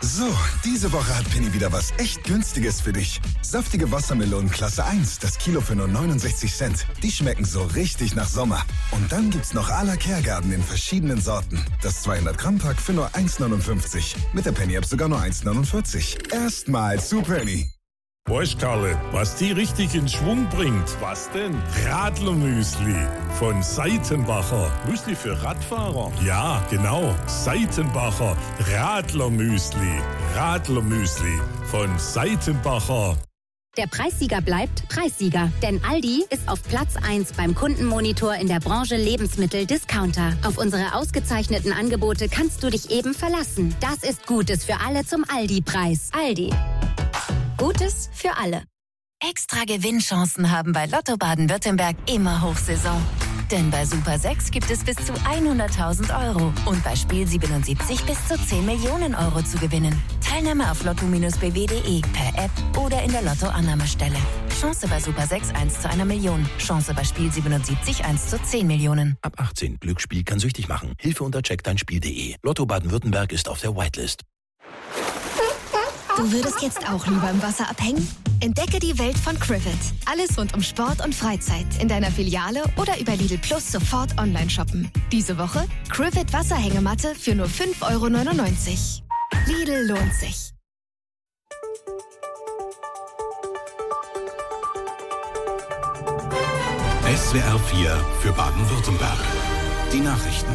So, diese Woche hat Penny wieder was echt Günstiges für dich. Saftige Wassermelonen Klasse 1, das Kilo für nur 69 Cent. Die schmecken so richtig nach Sommer. Und dann gibt's noch à la Kergarten in verschiedenen Sorten. Das 200-Gramm-Pack für nur 1,59. Mit der Penny-App sogar nur 1,49. Erstmal zu Penny. Weißt, Karle, was die richtig in Schwung bringt? Was denn? Radlermüsli von Seitenbacher. Müsli für Radfahrer? Ja, genau. Seitenbacher Radlermüsli. Radlermüsli von Seitenbacher. Der Preissieger bleibt Preissieger, denn Aldi ist auf Platz 1 beim Kundenmonitor in der Branche Lebensmittel-Discounter. Auf unsere ausgezeichneten Angebote kannst du dich eben verlassen. Das ist Gutes für alle zum Aldi-Preis. Aldi. Gutes für alle. Extra Gewinnchancen haben bei Lotto Baden-Württemberg immer Hochsaison. Denn bei Super 6 gibt es bis zu 100.000 Euro und bei Spiel 77 bis zu 10 Millionen Euro zu gewinnen. Teilnahme auf lotto-bw.de, per App oder in der Lotto-Annahmestelle. Chance bei Super 6 1 zu 1 Million. Chance bei Spiel 77 1 zu 10 Millionen. Ab 18. Glücksspiel kann süchtig machen. Hilfe unter checkdeinspiel.de. Lotto Baden-Württemberg ist auf der Whitelist. Du würdest jetzt auch lieber im Wasser abhängen? Entdecke die Welt von Crivet. Alles rund um Sport und Freizeit. In deiner Filiale oder über Lidl Plus sofort online shoppen. Diese Woche Crivet Wasserhängematte für nur 5,99 €. Lidl lohnt sich. SWR 4 für Baden-Württemberg. Die Nachrichten.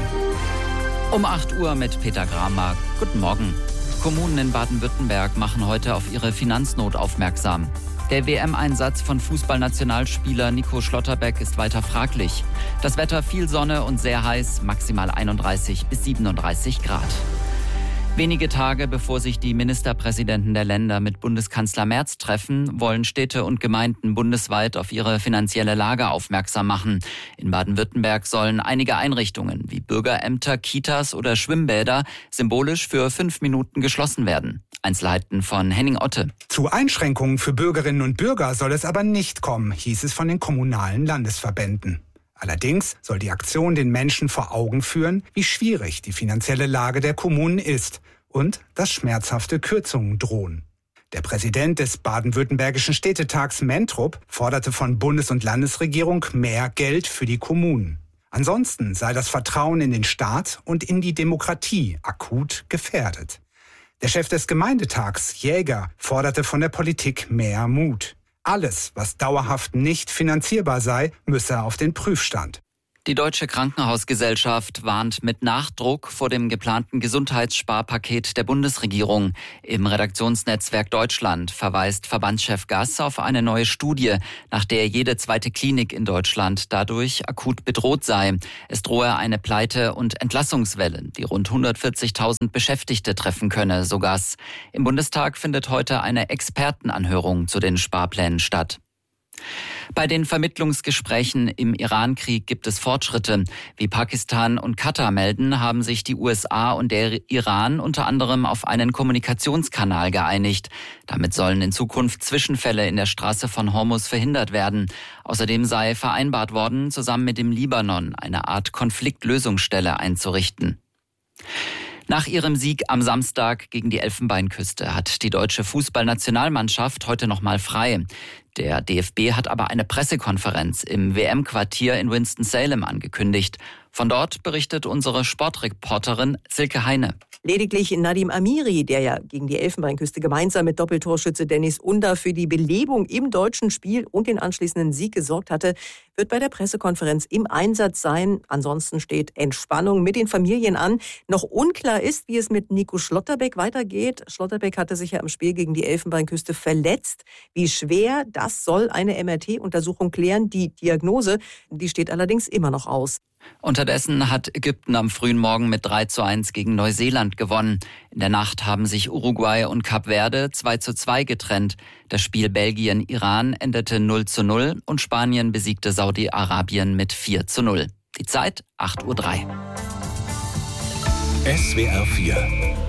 Um 8 Uhr mit Peter Gramer. Guten Morgen. Kommunen in Baden-Württemberg machen heute auf ihre Finanznot aufmerksam. Der WM-Einsatz von Fußballnationalspieler Nico Schlotterbeck ist weiter fraglich. Das Wetter viel Sonne und sehr heiß, maximal 31 bis 37 Grad. Wenige Tage bevor sich die Ministerpräsidenten der Länder mit Bundeskanzler Merz treffen, wollen Städte und Gemeinden bundesweit auf ihre finanzielle Lage aufmerksam machen. In Baden-Württemberg sollen einige Einrichtungen wie Bürgerämter, Kitas oder Schwimmbäder symbolisch für 5 Minuten geschlossen werden. Einzelheiten von Henning Otte. Zu Einschränkungen für Bürgerinnen und Bürger soll es aber nicht kommen, hieß es von den kommunalen Landesverbänden. Allerdings soll die Aktion den Menschen vor Augen führen, wie schwierig die finanzielle Lage der Kommunen ist und dass schmerzhafte Kürzungen drohen. Der Präsident des baden-württembergischen Städtetags Mentrup forderte von Bundes- und Landesregierung mehr Geld für die Kommunen. Ansonsten sei das Vertrauen in den Staat und in die Demokratie akut gefährdet. Der Chef des Gemeindetags, Jäger, forderte von der Politik mehr Mut. Alles, was dauerhaft nicht finanzierbar sei, müsse auf den Prüfstand. Die Deutsche Krankenhausgesellschaft warnt mit Nachdruck vor dem geplanten Gesundheitssparpaket der Bundesregierung. Im Redaktionsnetzwerk Deutschland verweist Verbandschef Gass auf eine neue Studie, nach der jede zweite Klinik in Deutschland dadurch akut bedroht sei. Es drohe eine Pleite- und Entlassungswelle, die rund 140.000 Beschäftigte treffen könne, so Gass. Im Bundestag findet heute eine Expertenanhörung zu den Sparplänen statt. Bei den Vermittlungsgesprächen im Iran-Krieg gibt es Fortschritte. Wie Pakistan und Katar melden, haben sich die USA und der Iran unter anderem auf einen Kommunikationskanal geeinigt. Damit sollen in Zukunft Zwischenfälle in der Straße von Hormuz verhindert werden. Außerdem sei vereinbart worden, zusammen mit dem Libanon eine Art Konfliktlösungsstelle einzurichten. Nach ihrem Sieg am Samstag gegen die Elfenbeinküste hat die deutsche Fußballnationalmannschaft heute nochmal frei. Der DFB hat aber eine Pressekonferenz im WM-Quartier in Winston-Salem angekündigt. Von dort berichtet unsere Sportreporterin Silke Heine. Lediglich Nadim Amiri, der ja gegen die Elfenbeinküste gemeinsam mit Doppeltorschütze Dennis Under für die Belebung im deutschen Spiel und den anschließenden Sieg gesorgt hatte, wird bei der Pressekonferenz im Einsatz sein. Ansonsten steht Entspannung mit den Familien an. Noch unklar ist, wie es mit Nico Schlotterbeck weitergeht. Schlotterbeck hatte sich ja im Spiel gegen die Elfenbeinküste verletzt. Wie schwer, das soll eine MRT-Untersuchung klären. Die Diagnose, die steht allerdings immer noch aus. Unterdessen hat Ägypten am frühen Morgen mit 3:1 gegen Neuseeland gewonnen. In der Nacht haben sich Uruguay und Kap Verde 2:2 getrennt. Das Spiel Belgien-Iran endete 0:0 und Spanien besiegte Saudi-Arabien mit 4:0. Die Zeit 8:03 Uhr. SWR 4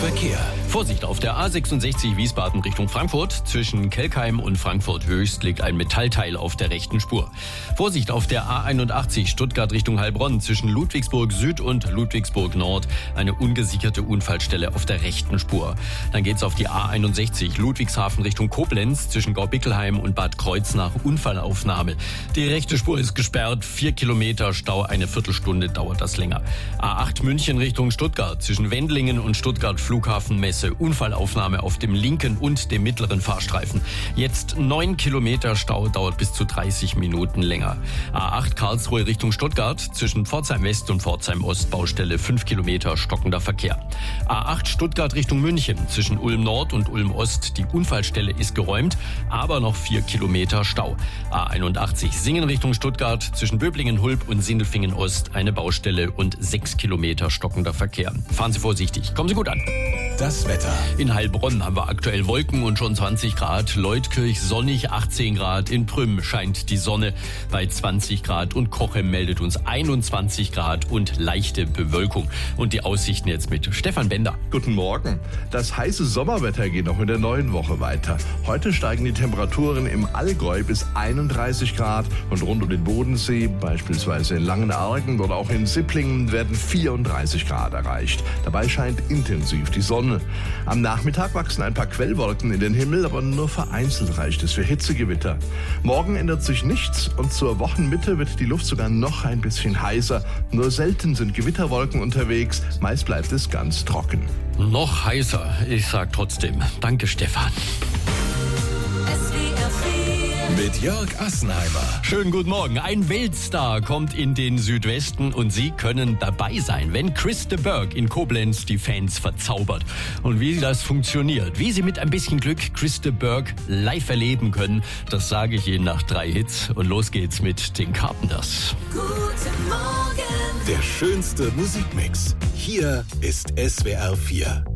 Verkehr. Vorsicht, auf der A66 Wiesbaden Richtung Frankfurt. Zwischen Kelkheim und Frankfurt Höchst liegt ein Metallteil auf der rechten Spur. Vorsicht, auf der A81 Stuttgart Richtung Heilbronn. Zwischen Ludwigsburg Süd und Ludwigsburg Nord eine ungesicherte Unfallstelle auf der rechten Spur. Dann geht's auf die A61 Ludwigshafen Richtung Koblenz. Zwischen Gaubickelheim und Bad Kreuznach Unfallaufnahme. Die rechte Spur ist gesperrt. 4 Kilometer Stau, eine Viertelstunde dauert das länger. A8 München Richtung Stuttgart. Zwischen Wendlingen und Stuttgart Flughafenmesse. Unfallaufnahme auf dem linken und dem mittleren Fahrstreifen. Jetzt 9 Kilometer Stau, dauert bis zu 30 Minuten länger. A8 Karlsruhe Richtung Stuttgart. Zwischen Pforzheim West und Pforzheim Ost Baustelle 5 Kilometer stockender Verkehr. A8 Stuttgart Richtung München. Zwischen Ulm Nord und Ulm Ost. Die Unfallstelle ist geräumt, aber noch 4 Kilometer Stau. A81 Singen Richtung Stuttgart. Zwischen Böblingen, Hulb und Sindelfingen Ost eine Baustelle und 6 Kilometer stockender Verkehr. Fahren Sie vorsichtig. Kommen Sie gut an. Das Wetter. In Heilbronn haben wir aktuell Wolken und schon 20 Grad. Leutkirch sonnig, 18 Grad. In Prüm scheint die Sonne bei 20 Grad. Und Cochem meldet uns 21 Grad und leichte Bewölkung. Und die Aussichten jetzt mit Stefan Bender. Guten Morgen. Das heiße Sommerwetter geht noch in der neuen Woche weiter. Heute steigen die Temperaturen im Allgäu bis 31 Grad. Und rund um den Bodensee, beispielsweise in Langenargen oder auch in Sipplingen, werden 34 Grad erreicht. Dabei scheint intensiv die Sonne. Am Nachmittag wachsen ein paar Quellwolken in den Himmel, aber nur vereinzelt reicht es für Hitzegewitter. Morgen ändert sich nichts und zur Wochenmitte wird die Luft sogar noch ein bisschen heißer. Nur selten sind Gewitterwolken unterwegs, meist bleibt es ganz trocken. Noch heißer, ich sag trotzdem. Danke, Stefan. Mit Jörg Assenheimer. Schönen guten Morgen. Ein Weltstar kommt in den Südwesten und Sie können dabei sein, wenn Chris de Burgh in Koblenz die Fans verzaubert. Und wie das funktioniert, wie Sie mit ein bisschen Glück Chris de Burgh live erleben können, das sage ich Ihnen nach 3 Hits. Und los geht's mit den Carpenters. Guten Morgen. Der schönste Musikmix. Hier ist SWR 4.